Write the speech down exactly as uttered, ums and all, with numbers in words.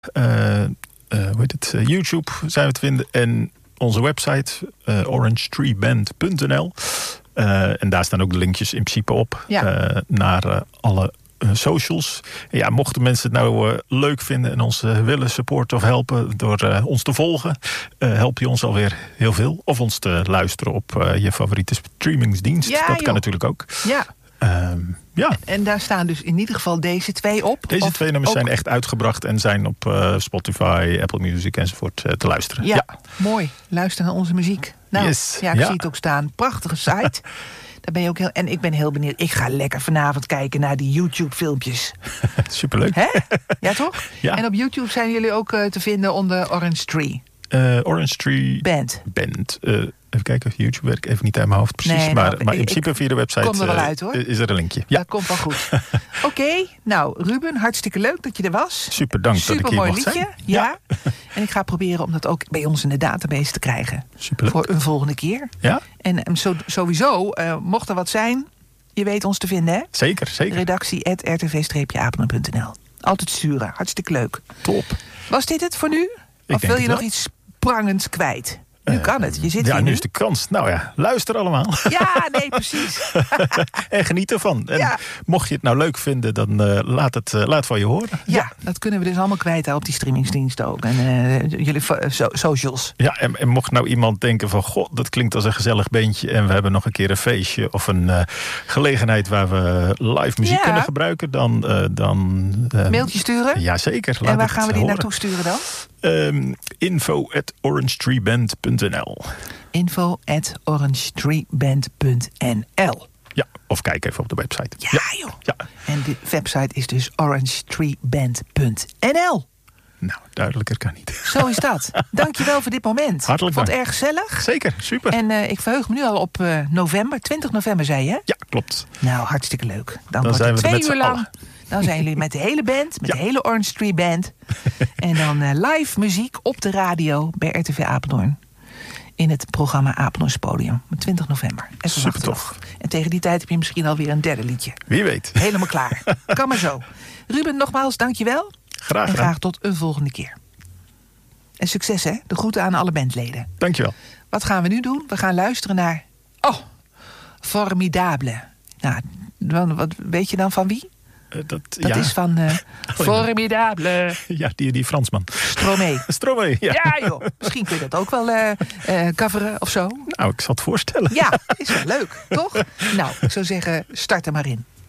Uh, uh, hoe heet het? Uh, YouTube zijn we te vinden. En onze website, uh, orange tree band punt n l. Uh, en daar staan ook de linkjes in principe op. Ja. Uh, naar uh, alle uh, socials. En ja, mochten mensen het nou uh, leuk vinden en ons uh, willen supporten of helpen door uh, ons te volgen, uh, help je ons alweer heel veel. Of ons te luisteren op uh, je favoriete streamingsdienst. Ja, dat joh. Kan natuurlijk ook. Ja. Um, ja. En daar staan dus in ieder geval deze twee op? Deze twee nummers ook zijn echt uitgebracht en zijn op uh, Spotify, Apple Music enzovoort uh, te luisteren. Ja, ja, mooi. Luister naar onze muziek. Nou, yes. ja, ik ja. zie het ook staan. Prachtige site. Daar ben je ook heel. En ik ben heel benieuwd. Ik ga lekker vanavond kijken naar die YouTube-filmpjes. Superleuk. Hè? Ja, toch? Ja. En op YouTube zijn jullie ook uh, te vinden onder Orange Tree. Uh, Orange Tree Band. Band. Uh, even kijken, YouTube werk even niet uit mijn hoofd precies. Nee, maar, nou, maar in ik, principe via de website kom er wel uit, hoor. Uh, is er een linkje. Ja. Dat komt wel goed. Oké, okay, nou Ruben, hartstikke leuk dat je er was. Super, dank Super dat ik hier mooi mocht liedje. zijn. Ja. ja. En ik ga proberen om dat ook bij ons in de database te krijgen. Superleuk. Voor een volgende keer. Ja. En, en zo, sowieso, uh, mocht er wat zijn, je weet ons te vinden, hè? Zeker, zeker. Redactie at r t v streepje apeldoorn punt n l. Altijd sturen, hartstikke leuk. Top. Was dit het voor nu? Ik of wil je nog wel. iets prangends kwijt? Nu uh, kan het, je zit ja, hier nu nu. is de kans. Nou ja, luister allemaal. Ja, nee, precies. En geniet ervan. En ja. mocht je het nou leuk vinden, dan uh, laat het uh, laat van je horen. Ja, ja, dat kunnen we dus allemaal kwijt op die streamingsdiensten ook. En uh, jullie so- socials. Ja, en, en mocht nou iemand denken van, goh, dat klinkt als een gezellig beentje en we hebben nog een keer een feestje of een uh, gelegenheid waar we live muziek ja. kunnen gebruiken, dan... Uh, dan uh, mailtje sturen? Jazeker. En waar gaan we die naartoe sturen dan? Um, info at orange tree band punt n l. info at orange tree band punt n l. Ja, of kijk even op de website. Ja, ja. joh. Ja. En de website is dus orange tree band punt n l. Nou, duidelijker kan niet. Zo is dat. Dankjewel voor dit moment. Hartelijk dank. Vond het erg gezellig. Zeker, super. En uh, ik verheug me nu al op uh, november. twintig november, zei je? Ja, klopt. Nou, hartstikke leuk. Dan, Dan wordt zijn het we twee met uur lang. Allen. Dan zijn jullie met de hele band, met ja. de hele Orange Tree Band. En dan uh, live muziek op de radio bij R T V Apeldoorn. In het programma Apeldoorns Podium. twintig november. Even super tof. En tegen die tijd heb je misschien alweer een derde liedje. Wie weet. Helemaal klaar. Kan maar zo. Ruben, nogmaals, dankjewel. Graag En graag tot een volgende keer. En succes, hè? De groeten aan alle bandleden. Dankjewel. Wat gaan we nu doen? We gaan luisteren naar... Oh, Formidable. Nou, wat weet je dan van wie? Uh, dat dat ja. is van uh, Formidable. Ja, die, die Fransman. Stromae. Stromae, ja. Ja, joh. Misschien kun je dat ook wel uh, uh, coveren of zo. Nou, ik zal het voorstellen. Ja, is wel leuk, toch? Nou, ik zou zeggen, start er maar in.